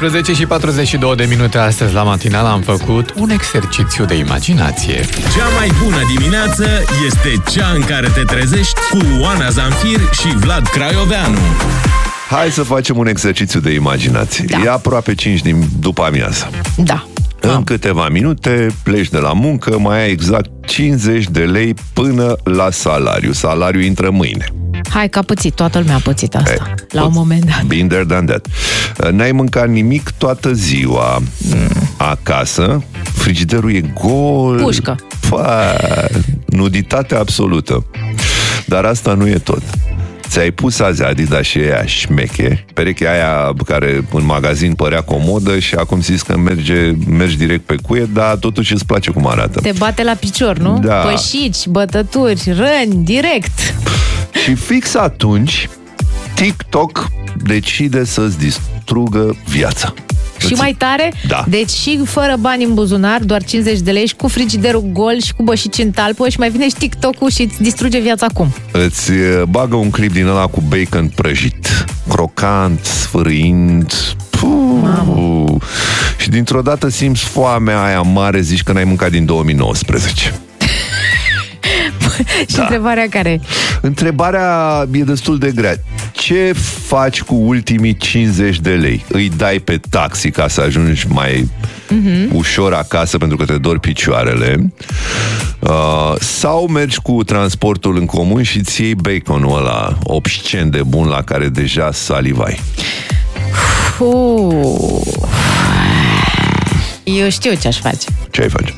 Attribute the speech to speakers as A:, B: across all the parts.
A: 11 și 42 de minute astăzi la matinal am făcut un exercițiu de imaginație.
B: Cea mai bună dimineață este cea în care te trezești cu Oana Zanfir și Vlad Craioveanu.
C: Hai să facem un exercițiu de imaginație.
D: Da.
C: E aproape 5 după amiază.
D: Da.
C: În câteva minute pleci de la muncă, mai ai exact 50 de lei până la salariu. Salariul intră mâine.
D: Hai că a pățit, toată lumea a pățit asta la un moment dat.
C: Been there, done that. N-ai mâncat nimic toată ziua. Acasă, frigiderul e gol.
D: Pușcă.
C: Nuditate absolută. Dar asta nu e tot. Ți-ai pus azi Adidas și aia șmeche, perechea aia care în magazin părea comodă și acum zici că mergi direct pe cuie, dar totuși îți place cum arată.
D: Te bate la picior, nu?
C: Da.
D: Pășici, bătături, răni, direct.
C: Și fix atunci TikTok decide să-ți distrugă viața.
D: Și mai tare,
C: Da.
D: deci și fără bani în buzunar, doar 50 de lei și cu frigiderul gol și cu bășici în talpă și mai vine și TikTok-ul și îți distruge viața acum.
C: Îți bagă un clip din ăla cu bacon prăjit, crocant, sfârâind. Și dintr-o dată simți foamea aia mare, zici că n-ai mâncat din 2019.
D: Și întrebarea care?
C: Întrebarea e destul de grea. Ce faci cu ultimii 50 de lei? Îi dai pe taxi ca să ajungi mai ușor acasă pentru că te dor picioarele? Sau mergi cu transportul în comun și îți iei baconul ăla obscen de bun la care deja salivai?
D: Eu știu ce aș face.
C: Ce ai face?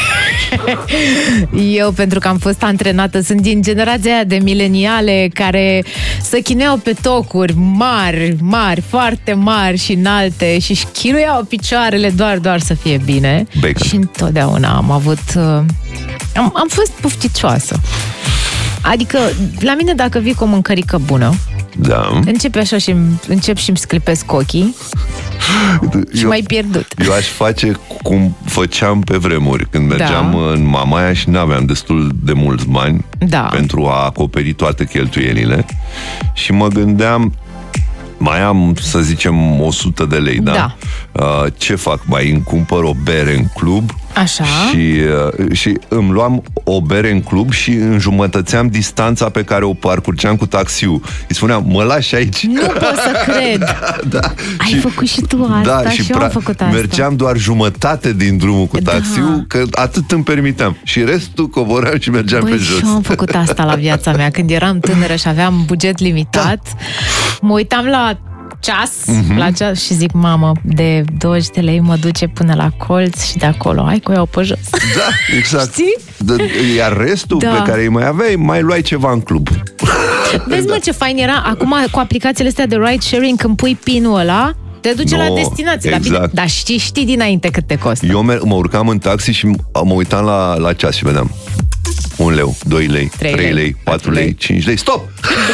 D: Eu, pentru că am fost antrenată, sunt din generația aia de mileniale care se chineau pe tocuri mari, foarte mari și înalte și își chinuiau picioarele doar să fie bine.
C: Bacon.
D: Și întotdeauna am avut... Am fost pofticioasă. Adică, la mine, dacă vii cu o mâncărică bună,
C: Da.
D: începe așa și încep și îmi sclipesc ochii și m-ai pierdut.
C: Eu aș face cum făceam pe vremuri, când mergeam în Mamaia și n-aveam destul de mulți bani pentru a acoperi toate cheltuielile și mă gândeam, mai am, să zicem, 100 de lei, da? Ce fac? Mai îmi cumpăr o bere în club.
D: Așa.
C: Și îmi luam o bere în club și înjumătățeam distanța pe care o parcurgeam cu taxiul. Îi spuneam, mă lași aici?
D: Nu pot să cred.
C: Da.
D: Ai făcut și tu asta, și eu am făcut asta.
C: Mergeam doar jumătate din drumul cu taxiul, că atât îmi permiteam. Și restul coboream și mergeam pe jos.
D: Și eu am făcut asta la viața mea. Când eram tânără și aveam buget limitat, mă uitam la ceas, la ceas și zic, mamă, de 20 de lei mă duce până la colț și de acolo, hai că o iau pe jos.
C: Da, exact.
D: Știi?
C: Iar restul pe care îi mai aveai, mai luai ceva în club.
D: Vezi, mă, ce fain era acum cu aplicațiile astea de ride sharing, când pui PIN-ul ăla, te duce la destinație.
C: Exact.
D: Dar știi dinainte cât te costă.
C: Eu mă urcam în taxi și mă uitam la ceas și vedeam 1 leu, 2 lei, 3 lei, 4 lei, 5 lei. Stop!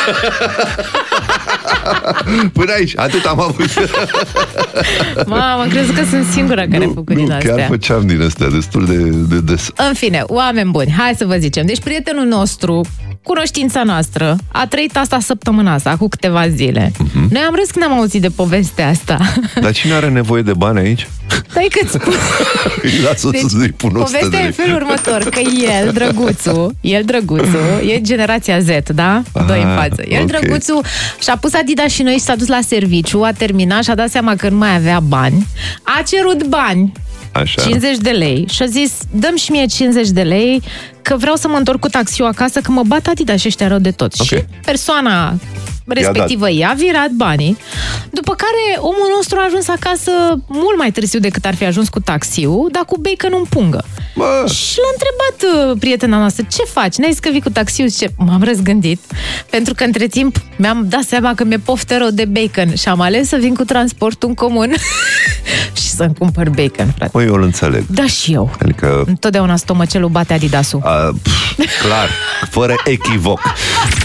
C: Până aici, atât am avut.
D: Mamă, crezi că sunt singura care a făcut din astea.
C: Chiar făceam din astea destul de des.
D: În fine, oameni buni, hai să vă zicem. Deci prietenul nostru, cunoștința noastră, a trăit asta săptămâna asta, cu câteva zile. Noi am râs când am auzit de povestea asta.
C: Dar cine are nevoie de bani aici?
D: Stai că-ți spun.
C: Lasă să-i pun 100 de
D: povestea e
C: lei.
D: în felul următor, că el, drăguțul, e generația Z, da? Doi în față. El, drăguțul, și-a pus Adidas și noi și s-a dus la serviciu, a terminat și a dat seama că nu mai avea bani. A cerut bani.
C: Așa.
D: 50 de lei și a zis, dăm și mie 50 de lei că vreau să mă întorc cu taxiul acasă, că mă bat Adidas și ăștia rău de tot. Și persoana respectivă i-a virat banii, după care omul nostru a ajuns acasă mult mai târziu decât ar fi ajuns cu taxiul, dar cu bacon în pungă. Și l-a întrebat prietena noastră, ce faci? N-ai zis că vii cu taxiul? Zice, m-am răzgândit, pentru că între timp mi-am dat seama că mi-e poftă rău de bacon și am ales să vin cu transportul în comun și să-mi cumpăr bacon, frate.
C: Păi eu îl înțeleg.
D: Da, și eu.
C: Adică...
D: Întotdeauna stomacelul bate Adidasul.
C: Clar, fără echivoc.